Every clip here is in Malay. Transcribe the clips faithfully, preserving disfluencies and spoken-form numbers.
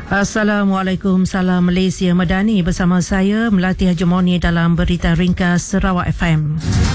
Assalamualaikum, salam Malaysia Madani, bersama saya Melati Hajimoni dalam Berita Ringkas Sarawak F M.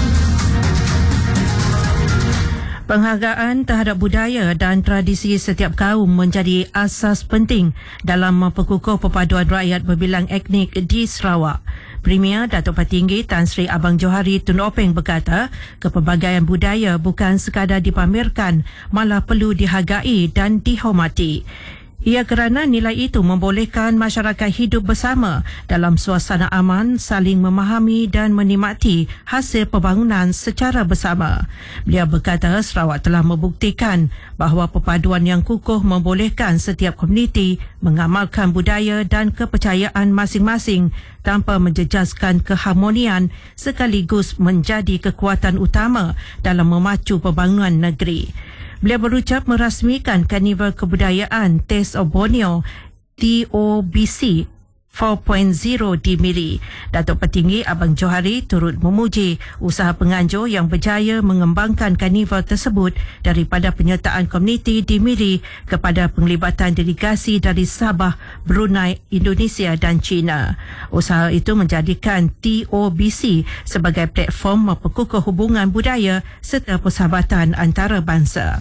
Penghargaan terhadap budaya dan tradisi setiap kaum menjadi asas penting dalam memperkukuh perpaduan rakyat berbilang etnik di Sarawak. Premier Datuk Petinggi Tan Sri Abang Johari Tun Openg berkata, kepelbagaian budaya bukan sekadar dipamerkan, malah perlu dihargai dan dihormati. Ia kerana nilai itu membolehkan masyarakat hidup bersama dalam suasana aman, saling memahami dan menikmati hasil pembangunan secara bersama. Beliau berkata Sarawak telah membuktikan bahawa perpaduan yang kukuh membolehkan setiap komuniti mengamalkan budaya dan kepercayaan masing-masing tanpa menjejaskan keharmonian sekaligus menjadi kekuatan utama dalam memacu pembangunan negeri. Beliau berucap merasmikan Karnival Kebudayaan Taste of Borneo T O B C empat titik kosong di Miri. Datuk Petinggi Abang Johari turut memuji usaha penganjur yang berjaya mengembangkan karnival tersebut daripada penyertaan komuniti di Miri kepada penglibatan delegasi dari Sabah, Brunei, Indonesia dan China. Usaha itu menjadikan T O B C sebagai platform memperkukuh hubungan budaya serta persahabatan antara bangsa.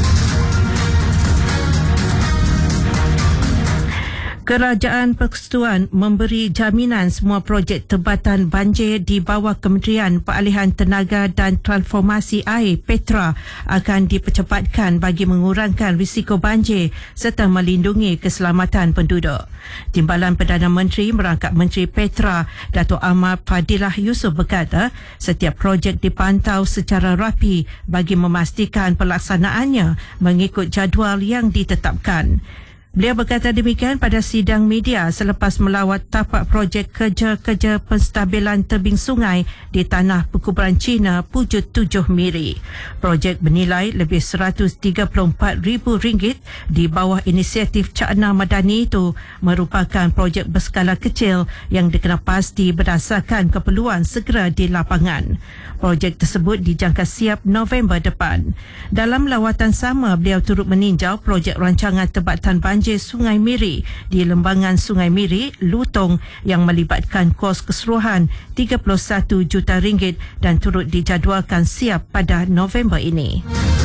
Kerajaan Persekutuan memberi jaminan semua projek tebatan banjir di bawah Kementerian Peralihan Tenaga dan Transformasi Air Petra akan dipercepatkan bagi mengurangkan risiko banjir serta melindungi keselamatan penduduk. Timbalan Perdana Menteri merangkap Menteri Petra Datuk Ahmad Fadilah Yusof berkata, setiap projek dipantau secara rapi bagi memastikan pelaksanaannya mengikut jadual yang ditetapkan. Beliau berkata demikian pada sidang media selepas melawat tapak projek kerja-kerja penstabilan tebing sungai di tanah perkuburan Cina Pujut tujuh Miri. Projek bernilai lebih seratus tiga puluh empat ribu ringgit di bawah inisiatif Cakna Madani itu merupakan projek berskala kecil yang dikenal pasti berdasarkan keperluan segera di lapangan. Projek tersebut dijangka siap November depan. Dalam lawatan sama, beliau turut meninjau projek rancangan tebatan banjir Sungai Miri di lembangan Sungai Miri, Lutong yang melibatkan kos keseluruhan tiga puluh satu juta ringgit dan turut dijadualkan siap pada November ini.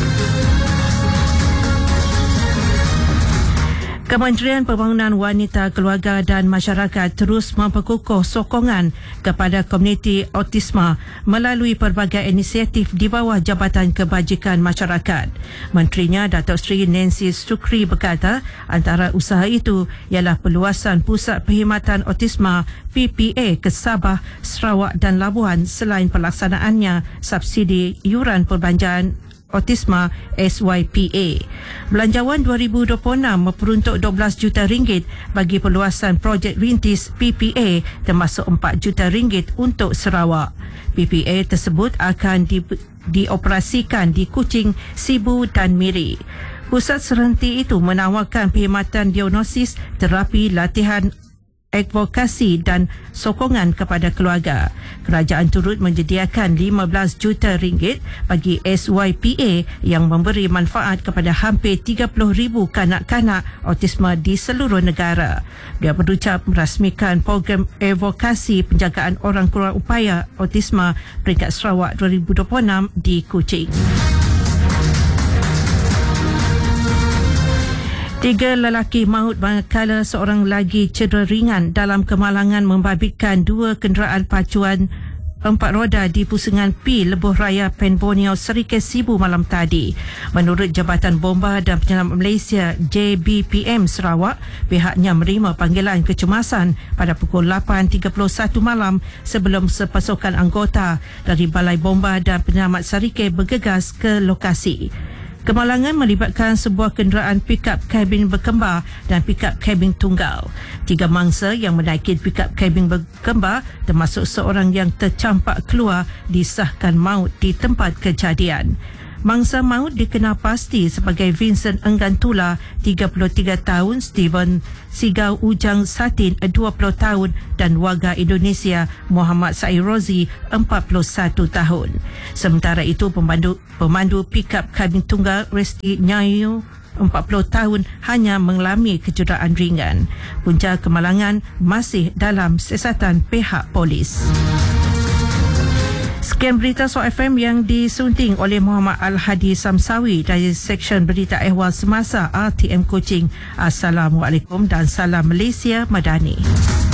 Kementerian Pembangunan Wanita, Keluarga dan Masyarakat terus memperkukuh sokongan kepada komuniti autisma melalui pelbagai inisiatif di bawah Jabatan Kebajikan Masyarakat. Menterinya Datuk Seri Nancy Sukri berkata antara usaha itu ialah perluasan Pusat Perkhidmatan Autisma P P A ke Sabah, Sarawak dan Labuan selain pelaksanaannya subsidi yuran perbelanjaan Autisma S Y P A. Belanjawan dua ribu dua puluh enam memperuntuk dua belas juta ringgit bagi perluasan projek rintis P P A termasuk empat juta ringgit untuk Sarawak. P P A tersebut akan di, dioperasikan di Kuching, Sibu dan Miri. Pusat serenti itu menawarkan perkhidmatan diagnosis, terapi, latihan advokasi dan sokongan kepada keluarga. Kerajaan turut menyediakan lima belas juta ringgit bagi S Y P A yang memberi manfaat kepada hampir tiga puluh ribu kanak-kanak autisma di seluruh negara. Dia berucap merasmikan program advokasi penjagaan orang kurang upaya autisma peringkat Sarawak dua ribu dua puluh enam di Kuching. Tiga lelaki maut manakala seorang lagi cedera ringan dalam kemalangan membabitkan dua kenderaan pacuan empat roda di pusingan P Lebuh Raya Pen Borneo, Serikes Sibu malam tadi. Menurut Jabatan Bomba dan Penyelamat Malaysia J B P M Sarawak, pihaknya menerima panggilan kecemasan pada pukul lapan tiga puluh satu malam sebelum sepasukan anggota dari Balai Bomba dan Penyelamat Serikes bergegas ke lokasi. Kemalangan melibatkan sebuah kenderaan pikap kabin berkembar dan pikap kabin tunggal. Tiga mangsa yang menaiki pikap kabin berkembar termasuk seorang yang tercampak keluar disahkan maut di tempat kejadian. Mangsa maut dikenal pasti sebagai Vincent Enggantula, tiga puluh tiga tahun, Steven Sigau Ujang Satin, dua puluh tahun dan warga Indonesia Muhammad Said Rozi, empat puluh satu tahun. Sementara itu, pemandu, pemandu pikap kabin tunggal Resti Nyayu empat puluh tahun hanya mengalami kecederaan ringan. Punca kemalangan masih dalam siasatan pihak polis. Sekian berita S O F M yang disunting oleh Muhammad Al-Hadi Samsawi dari Seksyen Berita Ehwal Semasa R T M Kuching. Assalamualaikum dan salam Malaysia Madani.